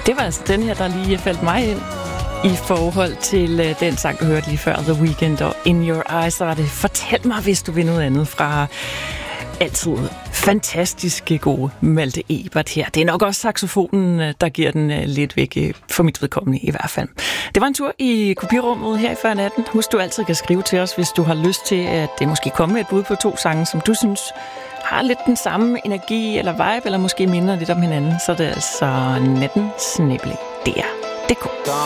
Det var altså den her, der lige faldt mig ind i forhold til den sang, du hørte lige før, The Weeknd og In Your Eyes. Så var det Fortæl mig, hvis du vil noget andet fra altid fantastiske gode Malte Ebert her. Det er nok også saxofonen, der giver den lidt væk, for mit vedkommende i hvert fald. Det var en tur i kopirummet her i Før Natten. Husk, du altid kan skrive til os, hvis du har lyst til at det måske komme med et bud på 2 sange, som du synes har lidt den samme energi eller vibe, eller måske minder lidt om hinanden. Så er det altså natten@dr.dk.